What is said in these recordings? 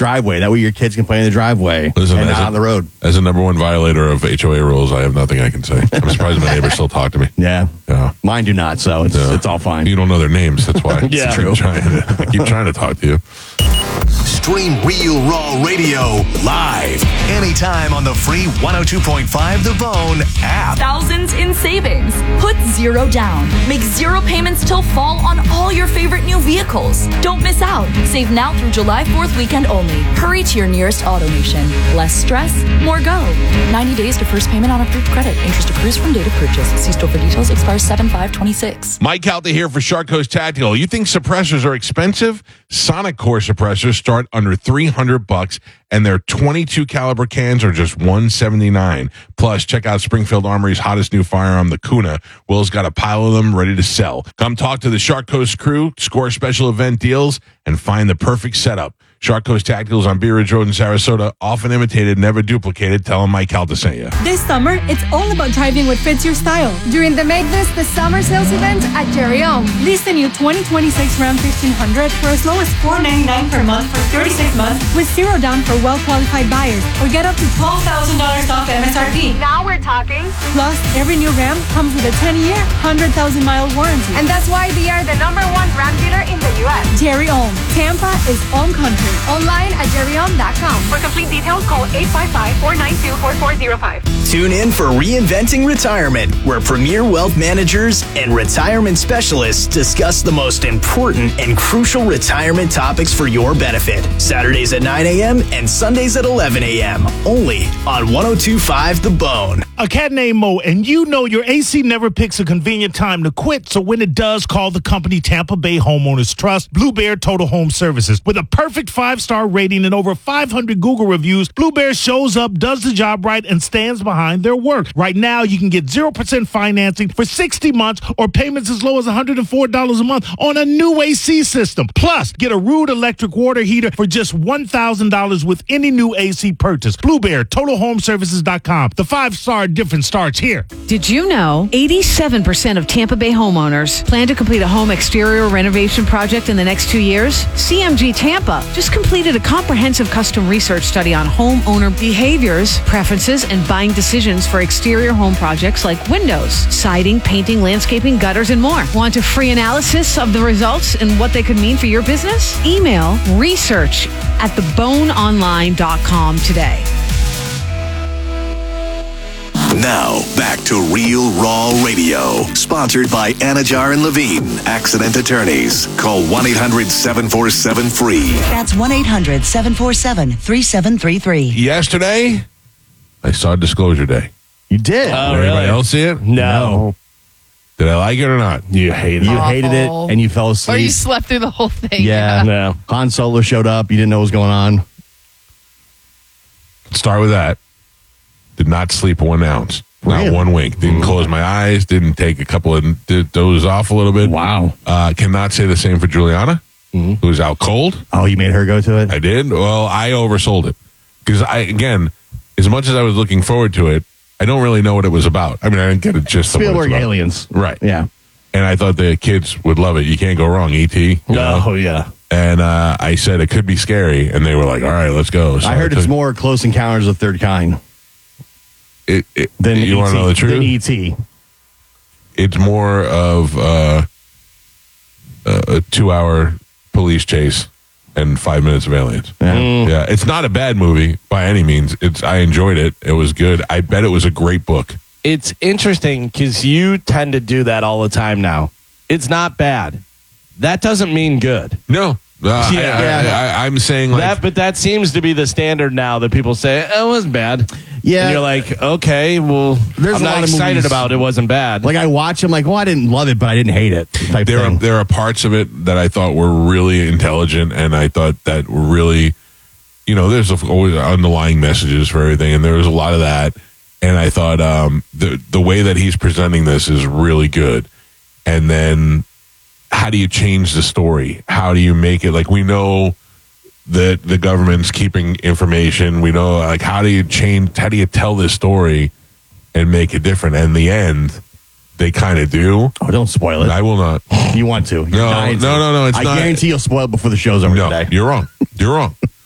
driveway. That way your kids can play in the driveway and not on the road. As a number one violator of HOA rules, I have nothing I can say. I'm surprised my neighbors still talk to me. Yeah. Mine do not, so it's all fine. You don't know their names, that's why. Yeah. It's true. I keep trying to talk to you. Stream Real Raw Radio live anytime on the free 102.5 The Bone app. Thousands in savings. Put zero down. Make zero payments till fall on all your favorite new vehicles. Don't miss out. Save now through July 4th weekend only. Hurry to your nearest AutoNation. Less stress, more go. 90 days to first payment on approved credit. Interest accrues from date of purchase. See store for details. Expires 7/5/26. Mike out here for Shark Coast Tactical. You think suppressors are expensive? Sonic Core suppressors start under $300, and their 22 caliber cans are just $179. Plus, check out Springfield Armory's hottest new firearm, the Kuna. Will's got a pile of them ready to sell. Come talk to the Shark Coast crew, score special event deals, and find the perfect setup. Shark Coast Tacticals on Bee Ridge Road in Sarasota, often imitated, never duplicated. Tell them Mike Calta sent you. This summer, it's all about driving what fits your style. During the Make This the Summer sales event at Jerry Ohm. Lease the new 2026 Ram 1500 for as low as $499 per month for 36 months with zero down for well-qualified buyers, or get up to $12,000 off MSRP. Now we're talking. Plus, every new Ram comes with a 10-year, 100,000-mile warranty. And that's why we are the #1 Ram dealer in the U.S. Jerry Ohm. Tampa is Ohm Country. Online at jerryohm.com. For complete details, call 855-492-4405. Tune in for Reinventing Retirement, where premier wealth managers and retirement specialists discuss the most important and crucial retirement topics for your benefit. Saturdays at 9 a.m. and Sundays at 11 a.m. Only on 102.5 The Bone. A cat named Mo, and you know your AC never picks a convenient time to quit, so when it does, call the company Tampa Bay Homeowners Trust, Blue Bear Total Home Services. With a perfect 5-star rating and over 500 Google reviews, Blue Bear shows up, does the job right, and stands behind their work. Right now, you can get 0% financing for 60 months or payments as low as $104 a month on a new AC system. Plus, get a Rude electric water heater for just $1,000 with any new AC purchase. Blue Bear, TotalHomeservices.com. The 5-star difference starts here. Did you know 87% of Tampa Bay homeowners plan to complete a home exterior renovation project in the next 2 years? CMG Tampa just completed a comprehensive custom research study on homeowner behaviors, preferences, and buying decisions for exterior home projects like windows, siding, painting, landscaping, gutters, and more. Want a free analysis of the results and what they could mean for your business? Email research@theboneonline.com today. Now, back to Real Raw Radio. Sponsored by Anajar and Levine, Accident Attorneys. Call 1-800-747-FREE. That's 1-800-747-3733. Yesterday, I saw Disclosure Day. You did? Did anybody else see it? No. Did I like it or not? You hated it. You hated it, and you fell asleep. Or you slept through the whole thing. Yeah. No. Han Solo showed up. You didn't know what was going on. Start with that. Did not sleep 1 ounce. Not one wink. Didn't close my eyes. Didn't take a couple of doze off a little bit. Wow. Cannot say the same for Juliana, who's out cold. Oh, you made her go to it? I did. Well, I oversold it. Because again, as much as I was looking forward to it, I don't really know what it was about. I mean, I didn't get it just Spielberg aliens. Right. Yeah. And I thought the kids would love it. You can't go wrong, E.T. Oh, yeah. And I said it could be scary. And they were like, all right, let's go. So I heard it's more Close Encounters of the Third Kind. Then you want to know the truth? Than E.T. It's more of a 2-hour police chase and 5 minutes of aliens. Yeah, it's not a bad movie by any means. I enjoyed it. It was good. I bet it was a great book. It's interesting because you tend to do that all the time now. It's not bad. That doesn't mean good. No. I'm saying like that, but that seems to be the standard now that people say it wasn't bad. Yeah, and you're like, okay, well, there's I'm not excited about it. Wasn't bad. Like I watch, I'm like, well, I didn't love it, but I didn't hate it. There are parts of it that I thought were really intelligent, and I thought that were really, there's always underlying messages for everything, and there was a lot of that. And I thought the way that he's presenting this is really good. And then, how do you change the story? How do you make it like we know that the government's keeping information? We know like how do you tell this story and make it different? And in the end, they kind of do. Oh, don't spoil it. I will not. You want to? No. It's I not. guarantee you'll spoil it before the show's over today. You're wrong. You're wrong.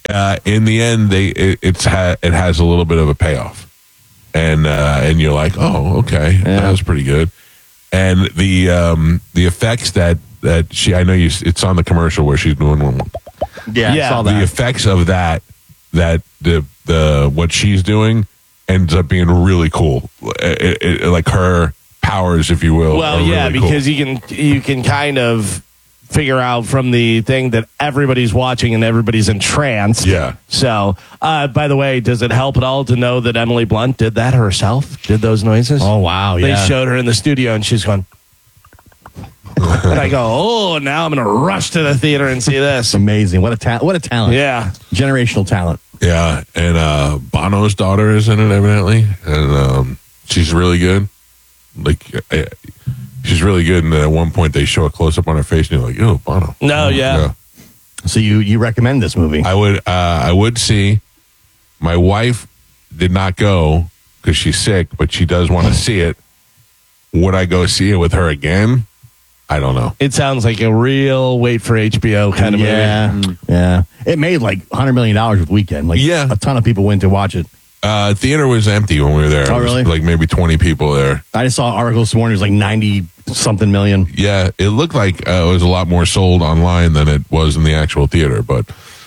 in the end, it has a little bit of a payoff, and you're like, oh, okay, that was pretty good. And the effects that she, I know it's on the commercial where she's doing one. Yeah, I saw that. The effects of that the what she's doing ends up being really cool. Like her powers, if you will. Well, yeah, really because you can kind of figure out from the thing that everybody's watching and everybody's entranced. Yeah. So, by the way, does it help at all to know that Emily Blunt did that herself? Did those noises? Oh, wow. They Yeah. showed her in the studio and she's going. And I go, oh, now I'm going to rush to the theater and see this. Amazing. What a talent. Yeah. Generational talent. Yeah, and Bono's daughter is in it, evidently, and she's really good. Like, she's really good, and at one point they show a close-up on her face, and you're like, oh, Bono. No, yeah. So you recommend this movie? I would see. My wife did not go because she's sick, but she does want to see it. Would I go see it with her again? I don't know. It sounds like a real wait for HBO kind of movie. Yeah. It made like $100 million with Weekend. Like, a ton of people went to watch it. Theater was empty when we were there. Oh, really? Like maybe 20 people there. I just saw articles this morning. It was like 90-something million. Yeah, it looked like it was a lot more sold online than it was in the actual theater. But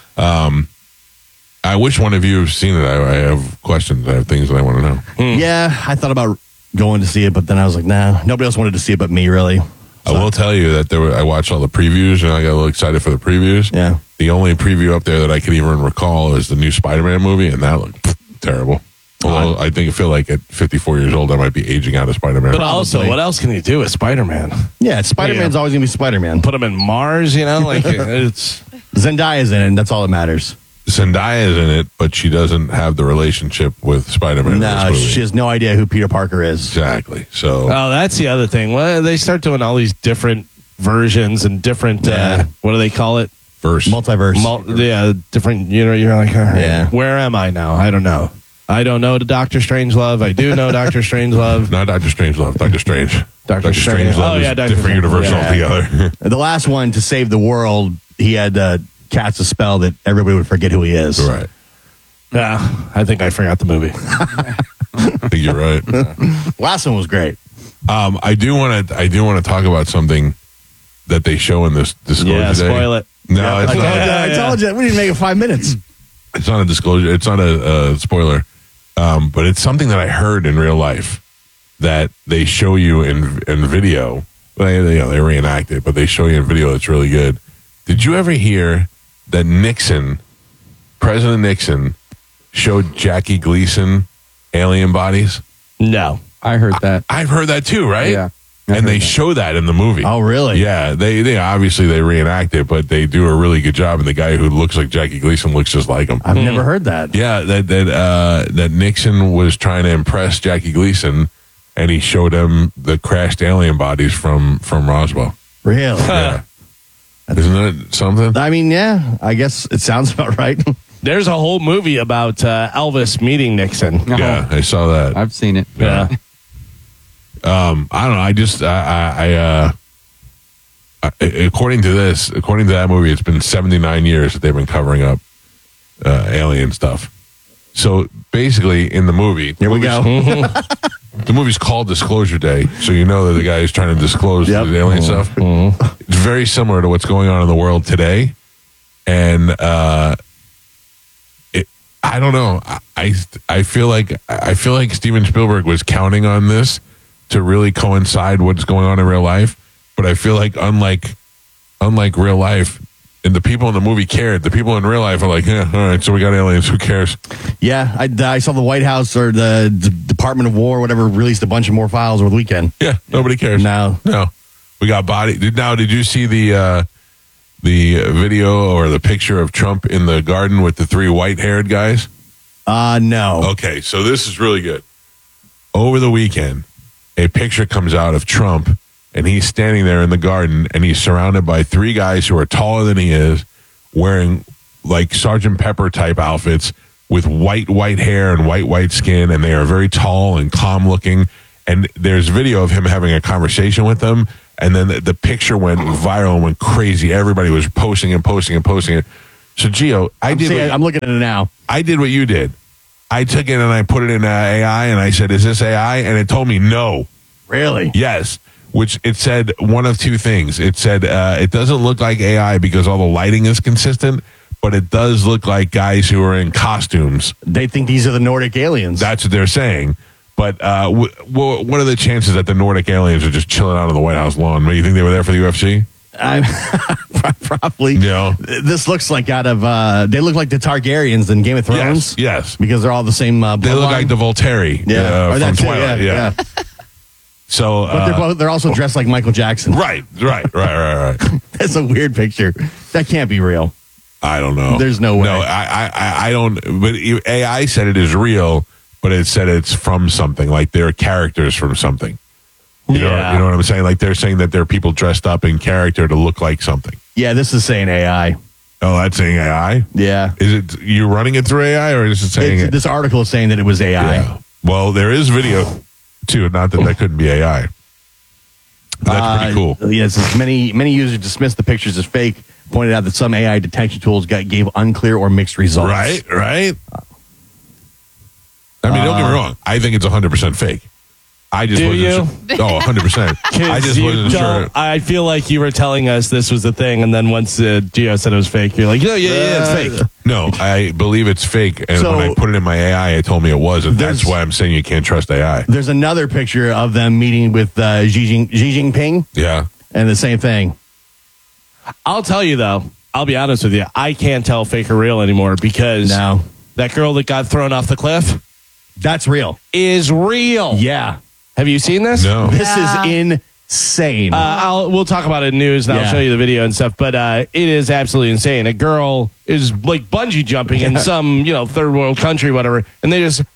I wish one of you have seen it. I have questions. I have things that I want to know. Yeah, I thought about going to see it, but then I was like, nah, nobody else wanted to see it but me, really. I will tell you that I watched all the previews and I got a little excited for the previews. Yeah. The only preview up there that I could even recall is the new Spider-Man movie, and that looked terrible. Although I feel like at 54 years old, I might be aging out of Spider-Man. But also, what else can you do with Spider-Man? Yeah, Spider-Man's always going to be Spider-Man. Put him in Mars, like it's... Zendaya's in it, and that's all that matters. Zendaya is in it, but she doesn't have the relationship with Spider-Man. No, she has no idea who Peter Parker is. Exactly. So, oh, that's the other thing. Well, they start doing all these different versions and different. What do they call it? Multiverse. Different. You're like, all right, where am I now? I don't know. I don't know Doctor Strangelove. I do know Doctor Strangelove. Not Doctor Strangelove. Doctor Strange. Doctor Strangelove. is different universe altogether. The last one, to save the world, he had cast a spell that everybody would forget who he is. Right. Yeah, I think I forgot the movie. I think you're right. Last one was great. I do want to talk about something that they show in this disclosure. Yeah, spoil it. No, it's not. I told you. We didn't make it 5 minutes. It's not a disclosure. It's not a spoiler. But it's something that I heard in real life that they show you in video. They reenact it, but they show you in video. It's really good. Did you ever hear that President Nixon, showed Jackie Gleason alien bodies? No. I heard that. I've heard that too, right? Yeah. And they show that in the movie. Oh, really? Yeah. They obviously they reenact it, but they do a really good job. And the guy who looks like Jackie Gleason looks just like him. I've never heard that. Yeah, that Nixon was trying to impress Jackie Gleason, and he showed him the crashed alien bodies from Roswell. Really? Yeah. Isn't that something? I mean, yeah. I guess it sounds about right. There's a whole movie about Elvis meeting Nixon. Yeah, I saw that. I've seen it. Yeah. I don't know. I just according to that movie, it's been 79 years that they've been covering up alien stuff. So basically, in the movie, here we go. The movie's called Disclosure Day, so you know that the guy is trying to disclose the alien stuff. It's very similar to what's going on in the world today, and I don't know. I feel like Steven Spielberg was counting on this to really coincide what's going on in real life, but I feel like unlike real life, and the people in the movie cared. The people in real life are like, yeah, all right, so we got aliens. Who cares? Yeah, I saw the White House or the Department of War, whatever, released a bunch of more files over the weekend. Yeah, nobody cares. No. We got body. Now, did you see the video or the picture of Trump in the garden with the 3 white-haired guys? No. Okay, so this is really good. Over the weekend, a picture comes out of Trump, and he's standing there in the garden, and he's surrounded by 3 guys who are taller than he is, wearing like Sgt. Pepper type outfits with white hair and white skin, and they are very tall and calm looking. And there's video of him having a conversation with them, and then the picture went viral and went crazy. Everybody was posting it. So, Gio, I'm looking at it now. I did what you did. I took it and I put it in AI, and I said, "Is this AI?" And it told me no. Really? Yes. Which it said one of two things. It said it doesn't look like AI because all the lighting is consistent, but it does look like guys who are in costumes. They think these are the Nordic aliens. That's what they're saying. But what are the chances that the Nordic aliens are just chilling out on the White House lawn? You think they were there for the UFC? Probably. No. This looks like out of, they look like the Targaryens in Game of Thrones. Yes. Because they're all the same bloodline. They look like the Volturi from Twilight. Yeah. So, but they're also dressed like Michael Jackson. Right. That's a weird picture. That can't be real. I don't know. There's no way. No, I don't. But AI said it is real, but it said it's from something. Like they're characters from something. You know what I'm saying? Like they're saying that they're people dressed up in character to look like something. Yeah, this is saying AI. Oh, that's saying AI? Yeah. Is it you running it through AI, or is it saying it? This article is saying that it was AI. Yeah. Well, there is video too. Not that couldn't be AI. But that's pretty cool. Yes, many users dismissed the pictures as fake. Pointed out that some AI detection tools gave unclear or mixed results. Right. I mean, don't get me wrong. I think it's 100% fake. I just wasn't sure. Oh, 100%. I just wasn't sure. I feel like you were telling us this was the thing, and then once Gio said it was fake, you're like, yeah, it's fake. No, I believe it's fake. And when I put it in my AI, it told me it was. And that's why I'm saying you can't trust AI. There's another picture of them meeting with Xi Jinping. Yeah. And the same thing. I'll tell you, though, I'll be honest with you. I can't tell fake or real anymore because that girl that got thrown off the cliff. That's real. Is real. Yeah. Have you seen this? No. This is insane. We'll talk about it in news, and I'll show you the video and stuff. But it is absolutely insane. A girl is like bungee jumping in some third world country, whatever, and they just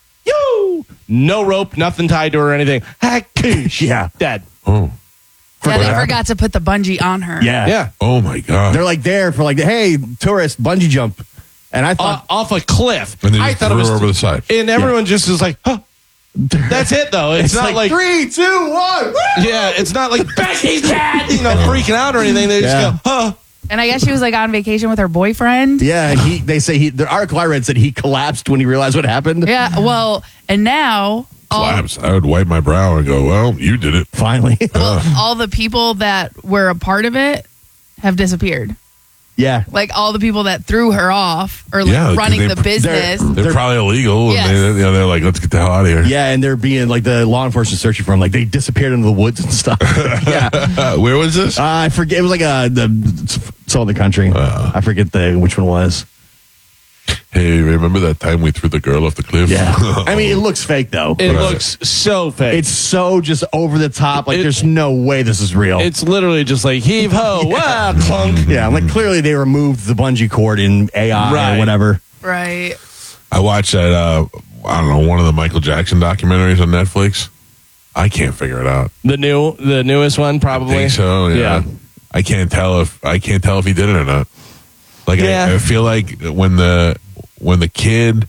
no rope, nothing tied to her or anything. Yeah, dead. Oh. Yeah, they forgot to put the bungee on her. Yeah. Oh my God. They're like there for like, hey, tourist bungee jump, and I thought off a cliff. And I thought it was over the side, and everyone just is like, huh. That's it though. It's not like 3, 2, 1. Woo! Yeah, it's not like Becky's dead, freaking out or anything. They just go, huh. And I guess she was like on vacation with her boyfriend. Yeah, and they say the article I read said he collapsed when he realized what happened. Yeah, well, and now collapse. I would wipe my brow and go, well, you did it. Finally. all the people that were a part of it have disappeared. Yeah. Like all the people that threw her off or like running the business. They're probably illegal. Yes. And they're like, let's get the hell out of here. Yeah, and they're being like the law enforcement searching for them. Like they disappeared into the woods and stuff. Yeah. Where was this? I forget. It was like some other country. I forget which one it was. Hey, remember that time we threw the girl off the cliff? Yeah. I mean, it looks fake, though. It looks so fake. It's so just over the top. Like, there's no way this is real. It's literally just like, heave ho, wow, clunk. Yeah, like, clearly they removed the bungee cord in AI or whatever. Right. I watched that, I don't know, one of the Michael Jackson documentaries on Netflix. I can't figure it out. The newest one, probably? I think so, yeah. I can't tell if he did it or not. Like, I feel like when the kid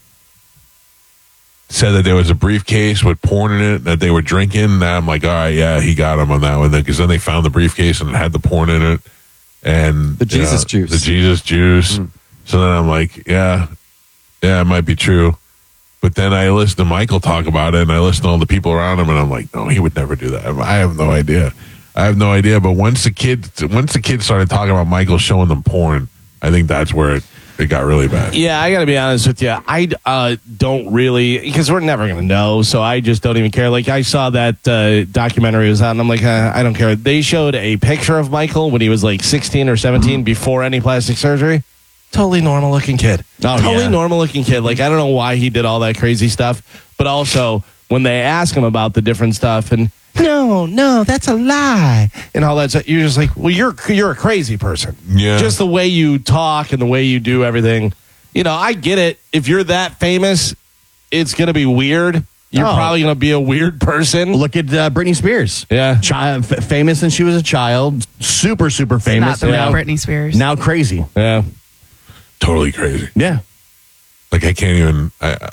said that there was a briefcase with porn in it that they were drinking, now I'm like, all right, yeah, he got him on that one. Because then they found the briefcase and it had the porn in it. And the Jesus juice. The Jesus juice. So then I'm like, yeah, it might be true. But then I listened to Michael talk about it, and I listened to all the people around him, and I'm like, no, he would never do that. I have no idea. But once the kid started talking about Michael showing them porn, I think that's where it got really bad. Yeah, I got to be honest with you. I don't really, because we're never going to know, so I just don't even care. Like, I saw that documentary was out, and I'm like, I don't care. They showed a picture of Michael when he was like 16 or 17 before any plastic surgery. Totally normal-looking kid. Normal-looking kid. Like, I don't know why he did all that crazy stuff, but also, when they ask him about the different stuff, and no, that's a lie, and all that stuff, you're just like, well, you're a crazy person. Yeah. Just the way you talk and the way you do everything. I get it. If you're that famous, it's going to be weird. You're probably going to be a weird person. Look at Britney Spears. Yeah. Famous since she was a child. Super, super famous. Not the real Britney Spears. Now crazy. Yeah. Totally crazy. Yeah. Like, I can't even,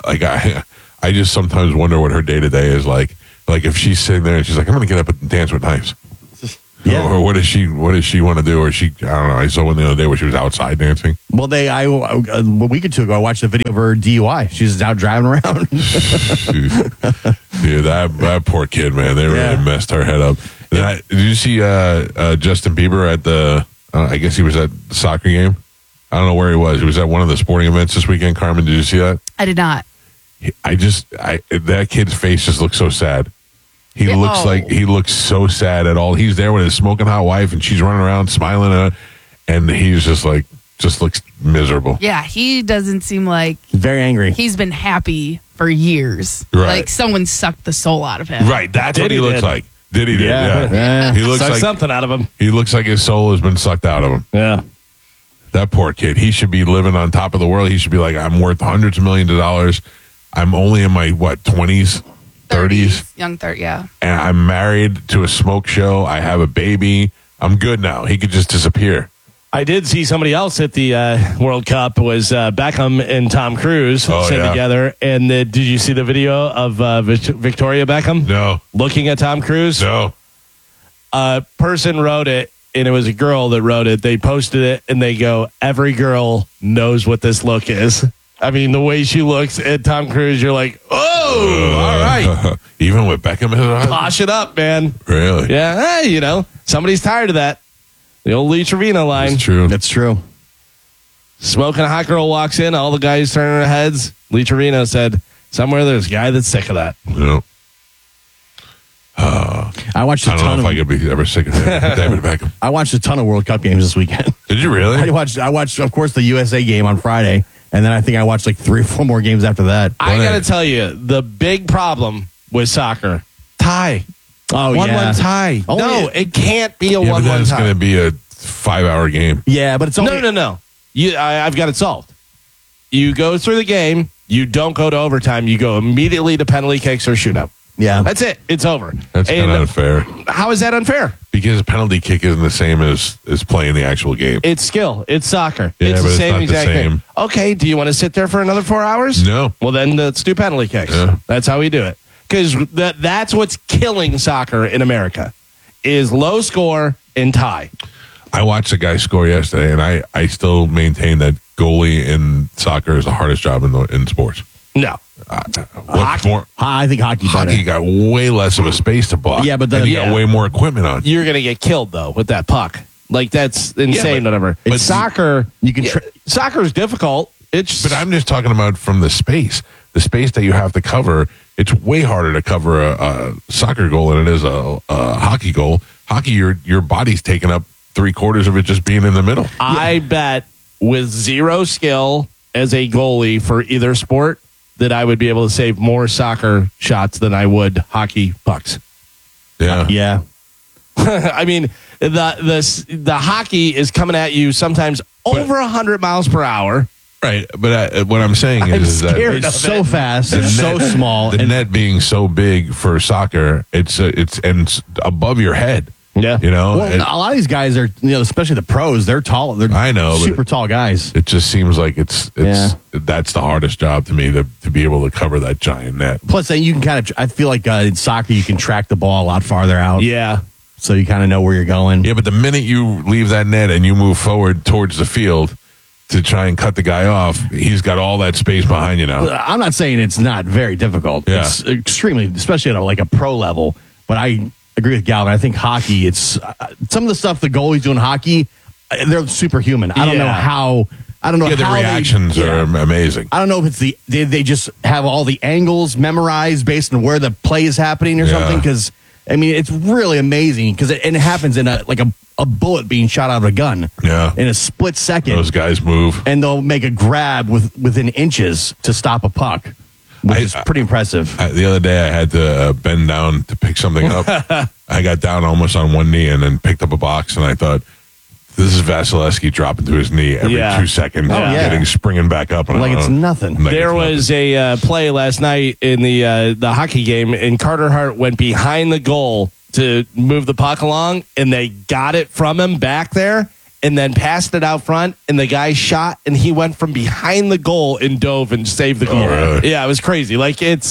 I just sometimes wonder what her day-to-day is like. Like, if she's sitting there and she's like, I'm going to get up and dance with knives. Yeah. Or what does she want to do? Or I don't know. I saw one the other day where she was outside dancing. Well, a week or two ago, I watched a video of her DUI. She's out driving around. Yeah, that poor kid, man. They really messed her head up. Did you see Justin Bieber at the? I guess he was at the soccer game. I don't know where he was. He was at one of the sporting events this weekend. Carmen, did you see that? I did not. That kid's face just looks so sad. He looks so sad at all. He's there with his smoking hot wife, and she's running around smiling at her, and he's just looks miserable. Yeah, he doesn't seem like Very angry. he's been happy for years. Right. Like someone sucked the soul out of him. Right, that's what he looks like. Diddy did. Yeah. Yeah. He looks Suck like something out of him. he looks like his soul has been sucked out of him. Yeah. That poor kid. He should be living on top of the world. He should be like, I'm worth hundreds of millions of dollars. I'm only in my 20s, 30s. Young 30, yeah. And I'm married to a smoke show. I have a baby. I'm good now. He could just disappear. I did see somebody else at the World Cup was Beckham and Tom Cruise sitting together. And did you see the video of Victoria Beckham? No. Looking at Tom Cruise? No. A person wrote it, and it was a girl that wrote it. They posted it, and they go, every girl knows what this look is. I mean, the way she looks at Tom Cruise, you're like, oh, all right. Even with Beckham in his eyes? Posh it up, man. Really? Yeah, somebody's tired of that. The old Lee Trevino line. That's true. That's true. Smoking hot girl walks in, all the guys turn their heads. Lee Trevino said, somewhere there's a guy that's sick of that. No. I watched I don't know if I could be ever sick of David Beckham. I watched a ton of World Cup games this weekend. Did you really? I watched, of course, the USA game on Friday, and then I think I watched like 3 or 4 more games after that. I got to tell you, the big problem with soccer, tie. Oh, 1-1 tie. No, it can't be a 1-1 tie. But then it's going to be a 5-hour game. Yeah, but it's only... No. I've got it solved. You go through the game. You don't go to overtime. You go immediately to penalty kicks or shootout. Yeah. That's it. It's over. That's kind of unfair. How is that unfair? Because a penalty kick isn't the same as playing the actual game. It's skill. It's soccer. Yeah, it's but the it's same not the exact same. thing. Okay, do you want to sit there for another 4 hours? No. Well, then let's do penalty kicks. Yeah. That's how we do it. Because that's what's killing soccer in America is low score and tie. I watched a guy score yesterday, and I still maintain that goalie in soccer is the hardest job in sports. No. I think hockey got way less of a space to block. Yeah, but then you got way more equipment on. You're going to get killed, though, with that puck. Like, that's insane, whatever. But soccer, you can soccer is difficult. But I'm just talking about from the space that you have to cover. It's way harder to cover a soccer goal than it is a hockey goal. Hockey, your body's taking up 3/4 of it just being in the middle. I bet with zero skill as a goalie for either sport that I would be able to save more soccer shots than I would hockey pucks. Yeah. Yeah. I mean, the hockey is coming at you sometimes over 100 miles per hour. Right, but what I'm saying is that it's so fast, it's so small. The net being so big for soccer, it's above your head. Yeah, Well, a lot of these guys are, especially the pros. They're tall. They're super tall guys. It just seems like it's that's the hardest job to me to be able to cover that giant net. Plus, then you can I feel like in soccer you can track the ball a lot farther out. Yeah. So you kind of know where you're going. Yeah, but the minute you leave that net and you move forward towards the field to try and cut the guy off, he's got all that space behind you now. I'm not saying it's not very difficult. Yeah. It's extremely, especially at a pro level. But I agree with Galvin. I think hockey, it's some of the stuff the goalies do in hockey, they're superhuman. I don't know how. I don't know the how reactions are amazing. I don't know if it's they just have all the angles memorized based on where the play is happening or something. Because I mean, it's really amazing because it happens in a bullet being shot out of a gun. Yeah, in a split second. Those guys move, and they'll make a grab within inches to stop a puck, which is pretty impressive. The other day, I had to bend down to pick something up. I got down almost on one knee and then picked up a box, and I thought, this is Vasilevsky dropping to his knee every 2 seconds, springing back up. And it's nothing. There was a play last night in the hockey game, and Carter Hart went behind the goal to move the puck along, and they got it from him back there and then passed it out front, and the guy shot, and he went from behind the goal and dove and saved the goal. Oh, really? Yeah, it was crazy. Like, it's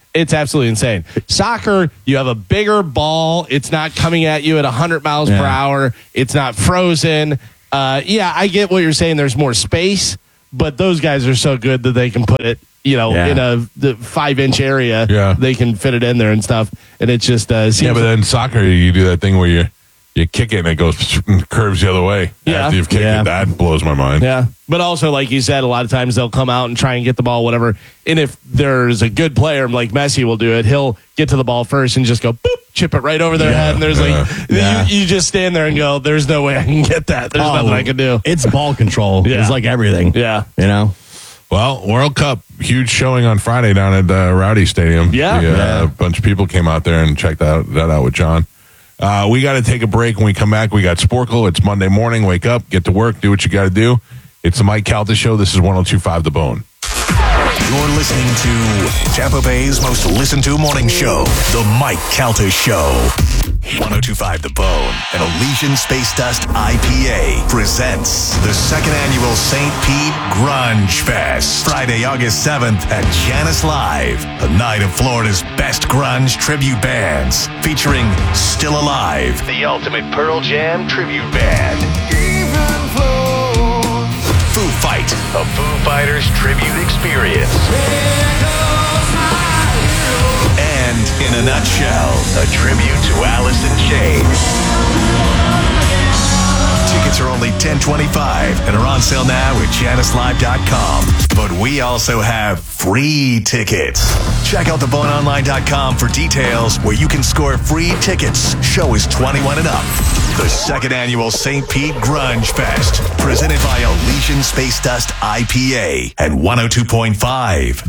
It's absolutely insane. Soccer, you have a bigger ball. It's not coming at you at 100 miles per hour. It's not frozen. I get what you're saying. There's more space, but those guys are so good that they can put it, in the 5-inch area. Yeah. They can fit it in there and stuff. And it just seems but then soccer, you do that thing where you kick it and it goes curves the other way. Yeah. After you've kicked it, that blows my mind. Yeah. But also, like you said, a lot of times they'll come out and try and get the ball, whatever. And if there's a good player like Messi will do it, he'll get to the ball first and just go, boop, chip it right over their head. And there's you just stand there and go, there's no way I can get that. There's nothing I can do. It's ball control. Yeah. It's like everything. Yeah. Well, World Cup, huge showing on Friday down at Rowdy Stadium. A bunch of people came out there and checked that out with John. We got to take a break. When we come back, we got Sporkle. It's Monday morning. Wake up, get to work, do what you got to do. It's the Mike Calta Show. This is 102.5 The Bone. You're listening to Tampa Bay's most listened to morning show, The Mike Calta Show. 102.5 The Bone and Elysian Space Dust IPA presents the second annual St. Pete Grunge Fest. Friday, August 7th at Janice Live, a night of Florida's best grunge tribute bands, featuring Still Alive, the ultimate Pearl Jam tribute band. Foo Fight, a Foo Fighters tribute experience. And in a nutshell, a tribute to Alice in Chains. Tickets are only $10.25 and are on sale now at JaniceLive.com. But we also have free tickets. Check out theboneonline.com for details where you can score free tickets. Show is 21 and up. The second annual St. Pete Grunge Fest, presented by Elysian Space Dust IPA and 102.5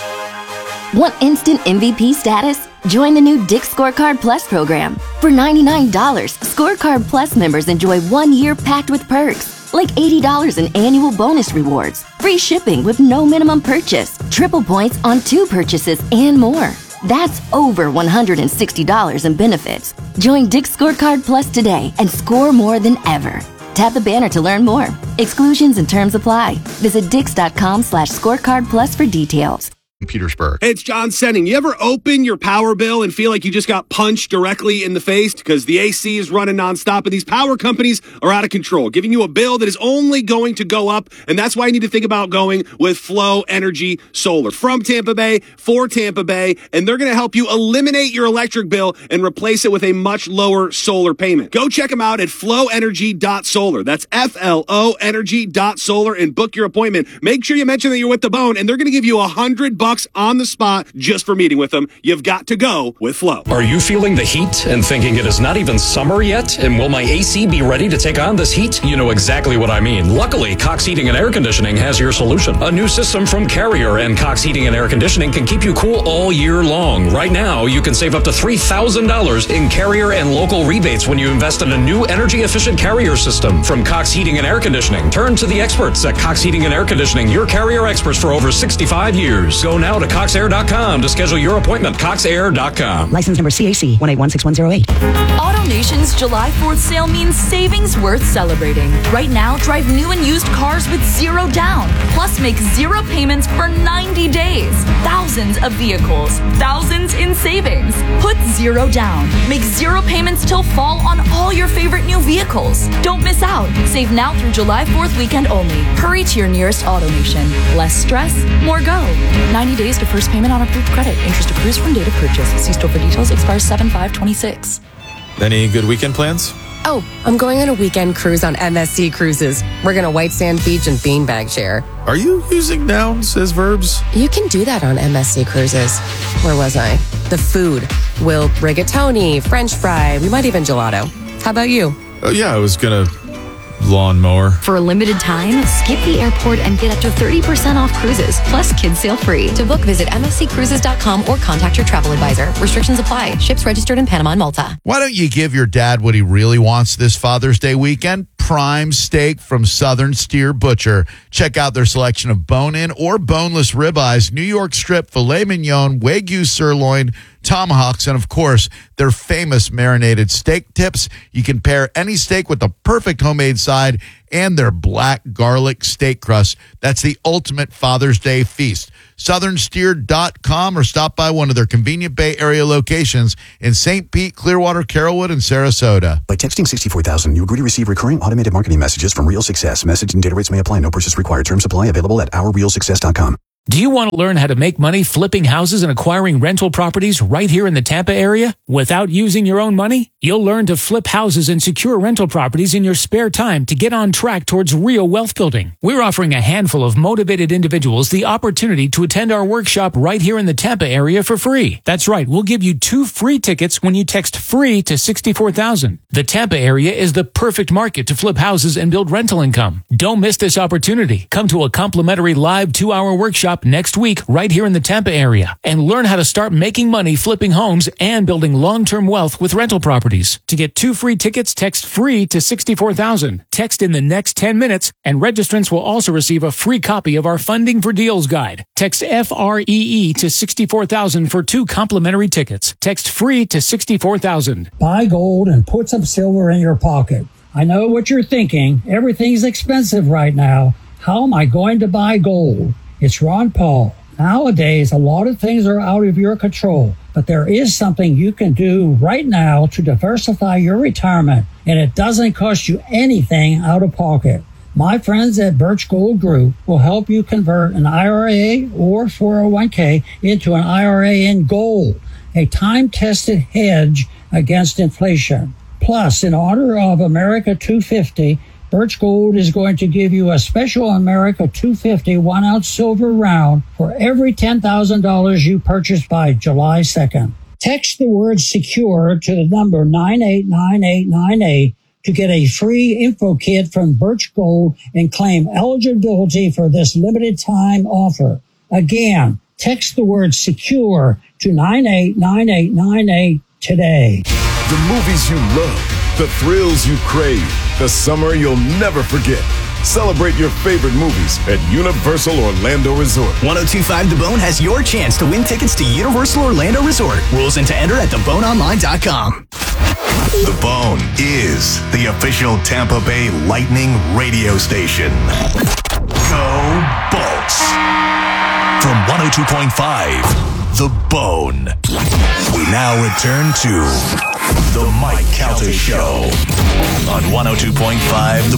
The. Want instant MVP status? Join the new Dick's Scorecard Plus program. For $99, Scorecard Plus members enjoy 1 year packed with perks, like $80 in annual bonus rewards, free shipping with no minimum purchase, triple points on 2 purchases, and more. That's over $160 in benefits. Join Dick's Scorecard Plus today and score more than ever. Tap the banner to learn more. Exclusions and terms apply. Visit Dix.com/scorecard plus for details. Petersburg. Hey, it's John Senning. You ever open your power bill and feel like you just got punched directly in the face because the AC is running nonstop and these power companies are out of control, giving you a bill that is only going to go up, and that's why you need to think about going with Flow Energy Solar. From Tampa Bay, for Tampa Bay, and they're going to help you eliminate your electric bill and replace it with a much lower solar payment. Go check them out at flowenergy.solar. That's FLO energy.solar and book your appointment. Make sure you mention that you're with The Bone, and they're going to give you $100 on the spot just for meeting with them. You've got to go with Flow. Are you feeling the heat and thinking it is not even summer yet? And will my AC be ready to take on this heat? You know exactly what I mean. Luckily, Cox Heating and Air Conditioning has your solution. A new system from Carrier and Cox Heating and Air Conditioning can keep you cool all year long. Right now, you can save up to $3,000 in Carrier and local rebates when you invest in a new energy-efficient Carrier system. From Cox Heating and Air Conditioning, turn to the experts at Cox Heating and Air Conditioning, your Carrier experts for over 65 years. Go now to coxair.com to schedule your appointment. coxair.com. License number CAC 1816108. AutoNation's July 4th sale means savings worth celebrating. Right now, drive new and used cars with zero down. Plus, make zero payments for 90 days. Thousands of vehicles. Thousands in savings. Put zero down. Make zero payments till fall on all your favorite new vehicles. Don't miss out. Save now through July 4th weekend only. Hurry to your nearest AutoNation. Less stress, more go. 90 days to first payment on approved credit. Interest accrues from date of purchase. See store for details. Expires 7/5/26. Any good weekend plans? Oh, I'm going on a weekend cruise on MSC Cruises. We're going to White Sand Beach and Beanbag Share. Are you using nouns as verbs? You can do that on MSC Cruises. Where was I? The food. We'll rigatoni, French fry, we might even gelato. How about you? Yeah, I was going to lawnmower. For a limited time, skip the airport and get up to 30% off cruises, plus kids sail free. To book, visit msccruises.com or contact your travel advisor. Restrictions apply. Ships registered in Panama and Malta. Why don't you give your dad what he really wants this Father's Day weekend? Prime steak from Southern Steer Butcher. Check out their selection of bone-in or boneless ribeyes, New York strip, filet mignon, Wagyu sirloin, tomahawks, and of course, their famous marinated steak tips. You can pair any steak with the perfect homemade side and their black garlic steak crust. That's the ultimate Father's Day feast. southernsteer.com, or stop by one of their convenient Bay Area locations in St. Pete, Clearwater, Carrollwood, and Sarasota. By texting 64,000, you agree to receive recurring automated marketing messages from Real Success. Message and data rates may apply. No purchase required. Terms apply. Available at ourrealsuccess.com. Do you want to learn how to make money flipping houses and acquiring rental properties right here in the Tampa area without using your own money? You'll learn to flip houses and secure rental properties in your spare time to get on track towards real wealth building. We're offering a handful of motivated individuals the opportunity to attend our workshop right here in the Tampa area for free. That's right, we'll give you 2 free tickets when you text FREE to 64,000. The Tampa area is the perfect market to flip houses and build rental income. Don't miss this opportunity. Come to a complimentary live 2-hour workshop next week right here in the Tampa area and learn how to start making money flipping homes and building long-term wealth with rental properties. To get 2 free tickets, text FREE to 64,000. Text in the next 10 minutes, and registrants will also receive a free copy of our Funding for Deals guide. Text FREE to 64,000 for 2 complimentary tickets. Text FREE to 64,000. Buy gold and put some silver in your pocket. I know what you're thinking. Everything's expensive right now. How am I going to buy gold? It's Ron Paul. Nowadays, a lot of things are out of your control, but there is something you can do right now to diversify your retirement, and it doesn't cost you anything out of pocket. My friends at Birch Gold Group will help you convert an IRA or 401k into an IRA in gold, a time-tested hedge against inflation. Plus, in honor of America 250, Birch Gold is going to give you a special America 250 1-ounce silver round for every $10,000 you purchase by July 2nd. Text the word SECURE to the number 989898 to get a free info kit from Birch Gold and claim eligibility for this limited time offer. Again, text the word SECURE to 989898 today. The movies you love, the thrills you crave, the summer you'll never forget. Celebrate your favorite movies at Universal Orlando Resort. 102.5 The Bone has your chance to win tickets to Universal Orlando Resort. Rules and to enter at theboneonline.com. The Bone is the official Tampa Bay Lightning radio station. Go Bolts. From 102.5 The Bone. We now return to The Mike Calta Show on 102.5 The